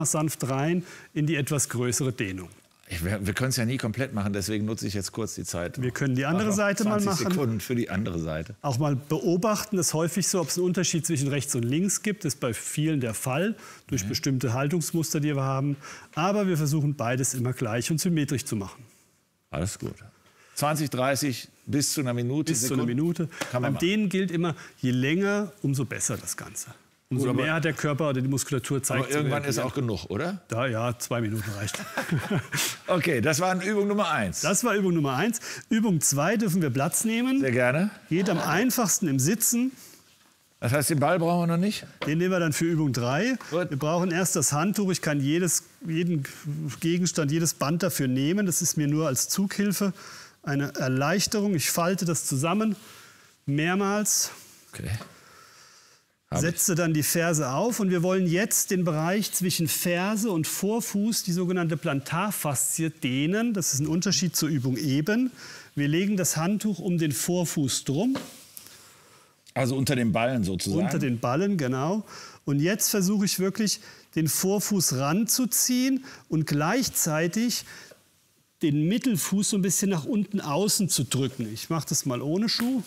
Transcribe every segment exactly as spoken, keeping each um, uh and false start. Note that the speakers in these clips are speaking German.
sanft rein in die etwas größere Dehnung. Ich, wir wir können es ja nie komplett machen, deswegen nutze ich jetzt kurz die Zeit. Wir können die andere Seite mal machen. zwanzig Sekunden für die andere Seite. Auch mal beobachten, das ist häufig so, ob es einen Unterschied zwischen rechts und links gibt. Das ist bei vielen der Fall, durch mhm. bestimmte Haltungsmuster, die wir haben. Aber wir versuchen beides immer gleich und symmetrisch zu machen. Alles gut. zwanzig, dreißig bis zu einer Minute. Bis Sekunden. zu einer Minute. Beim Dehnen gilt immer, je länger, umso besser das Ganze. Umso Gut, mehr hat der Körper oder die Muskulatur zeigt. Aber irgendwann ist auch genug, oder? Da, ja, zwei Minuten reicht. Okay, das war Übung Nummer eins. Das war Übung Nummer eins. Übung zwei dürfen wir Platz nehmen. Sehr gerne. Geht am einfachsten im Sitzen. Das heißt, den Ball brauchen wir noch nicht? Den nehmen wir dann für Übung drei. Wir brauchen erst das Handtuch. Ich kann jedes, jeden Gegenstand, jedes Band dafür nehmen. Das ist mir nur als Zughilfe eine Erleichterung. Ich falte das zusammen mehrmals. Okay. Setze dann die Ferse auf und wir wollen jetzt den Bereich zwischen Ferse und Vorfuß, die sogenannte Plantarfaszie, dehnen. Das ist ein Unterschied zur Übung eben. Wir legen das Handtuch um den Vorfuß drum. Also unter den Ballen sozusagen? Unter den Ballen, genau. Und jetzt versuche ich wirklich, den Vorfuß ranzuziehen und gleichzeitig den Mittelfuß so ein bisschen nach unten außen zu drücken. Ich mache das mal ohne Schuh.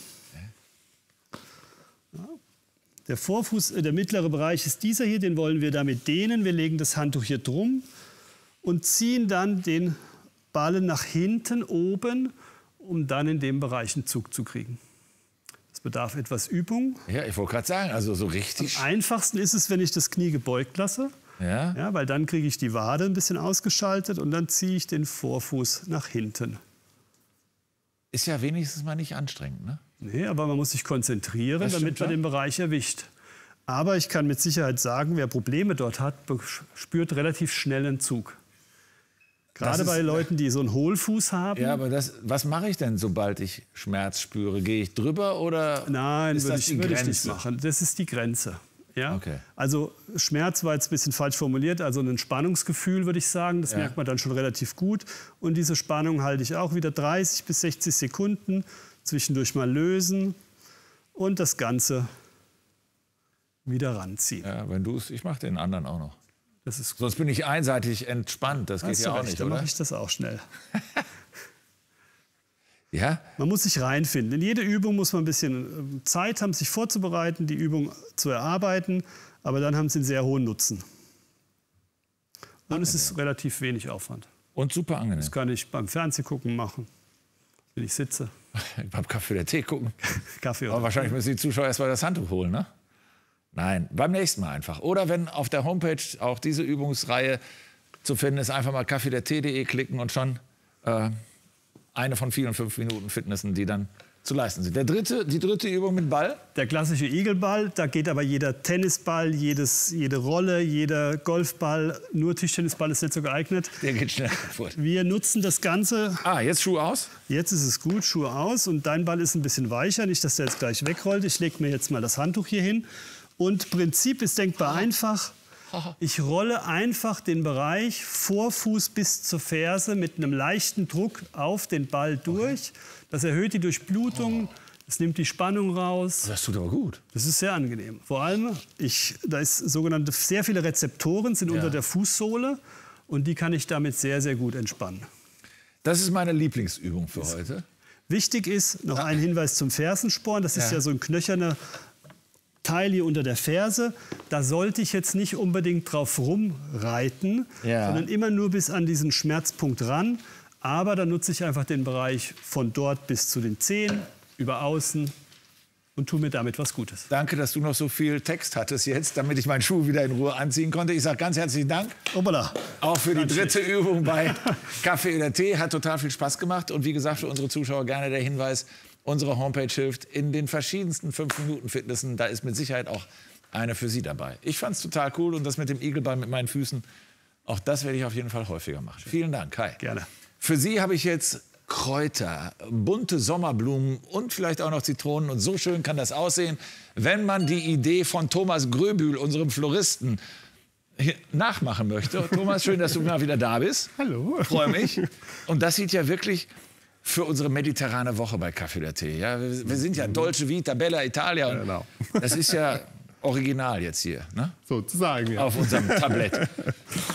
Ja. Der Vorfuß, der mittlere Bereich ist dieser hier, den wollen wir damit dehnen. Wir legen das Handtuch hier drum und ziehen dann den Ballen nach hinten oben, um dann in dem Bereich einen Zug zu kriegen. Das bedarf etwas Übung. Ja, ich wollte gerade sagen, also so richtig. Am einfachsten ist es, wenn ich das Knie gebeugt lasse. Ja. Ja, weil dann kriege ich die Wade ein bisschen ausgeschaltet und dann ziehe ich den Vorfuß nach hinten. Ist ja wenigstens mal nicht anstrengend, ne? Nee, aber man muss sich konzentrieren, damit man den Bereich erwischt. Aber ich kann mit Sicherheit sagen, wer Probleme dort hat, spürt relativ schnell einen Zug. Gerade ist, bei Leuten, die so einen Hohlfuß haben. Ja, aber das, was mache ich denn, sobald ich Schmerz spüre? Gehe ich drüber oder Nein, ist würde das ich, die würde Grenze? ich nicht machen. Das ist die Grenze. Ja? Okay. Also Schmerz war jetzt ein bisschen falsch formuliert, also ein Spannungsgefühl würde ich sagen, das ja. merkt man dann schon relativ gut. Und diese Spannung halte ich auch wieder dreißig bis sechzig Sekunden, zwischendurch mal lösen und das Ganze wieder ranziehen. Ja, wenn du es, ich mache den anderen auch noch. Das ist Sonst bin ich einseitig entspannt, das geht ja auch recht, nicht, dann oder? mache ich das auch schnell. Ja? Man muss sich reinfinden. In jede Übung muss man ein bisschen Zeit haben, sich vorzubereiten, die Übung zu erarbeiten. Aber dann haben sie einen sehr hohen Nutzen. Und es ist relativ wenig Aufwand. Und super angenehm. Das kann ich beim Fernsehgucken machen, wenn ich sitze. Beim Kaffee oder Tee gucken. Kaffee oder Aber wahrscheinlich müssen die Zuschauer erst mal das Handtuch holen, ne? Nein, beim nächsten Mal einfach. Oder wenn auf der Homepage auch diese Übungsreihe zu finden ist, einfach mal kaffee der tee punkt de klicken und schon äh, eine von vielen fünf Minuten Fitnessen, die dann zu leisten sind. Der dritte, die dritte Übung mit Ball? Der klassische Igelball, da geht aber jeder Tennisball, jedes, jede Rolle, jeder Golfball, nur Tischtennisball ist nicht so geeignet. Der geht schnell kaputt. Wir nutzen das Ganze. Ah, jetzt Schuhe aus? Jetzt ist es gut, Schuhe aus und dein Ball ist ein bisschen weicher, nicht, dass der jetzt gleich wegrollt. Ich lege mir jetzt mal das Handtuch hier hin. Und Prinzip ist denkbar einfach. Ich rolle einfach den Bereich Vorfuß bis zur Ferse mit einem leichten Druck auf den Ball durch. Das erhöht die Durchblutung, das nimmt die Spannung raus. Das tut aber gut. Das ist sehr angenehm. Vor allem, ich, da ist sogenannte, sehr viele Rezeptoren sind ja. unter der Fußsohle und die kann ich damit sehr, sehr gut entspannen. Das ist meine Lieblingsübung für das heute. Wichtig ist noch ein Hinweis zum Fersensporn. Das ist ja, ja so ein knöcherner Teil hier unter der Ferse, da sollte ich jetzt nicht unbedingt drauf rumreiten, ja. sondern immer nur bis an diesen Schmerzpunkt ran. Aber dann nutze ich einfach den Bereich von dort bis zu den Zehen, über außen und tue mir damit was Gutes. Danke, dass du noch so viel Text hattest jetzt, damit ich meinen Schuh wieder in Ruhe anziehen konnte. Ich sage ganz herzlichen Dank. Hoppala. Auch für die dritte Übung bei Kaffee oder Tee. Hat total viel Spaß gemacht. Und wie gesagt, für unsere Zuschauer gerne der Hinweis, unsere Homepage hilft in den verschiedensten fünf Minuten Fitnessen. Da ist mit Sicherheit auch eine für Sie dabei. Ich fand es total cool und das mit dem Igelball mit meinen Füßen, auch das werde ich auf jeden Fall häufiger machen. Vielen Dank, Kai. Gerne. Für Sie habe ich jetzt Kräuter, bunte Sommerblumen und vielleicht auch noch Zitronen. Und so schön kann das aussehen, wenn man die Idee von Thomas Gröbühl, unserem Floristen, nachmachen möchte. Thomas, schön, dass du mal wieder da bist. Hallo. Freue mich. Und das sieht ja wirklich für unsere mediterrane Woche bei Kaffee oder Tee. Ja, wir, wir sind ja Dolce Vita, Bella Italia. Und genau. Das ist ja original jetzt hier, ne? Sozusagen, ja. Auf unserem Tablett.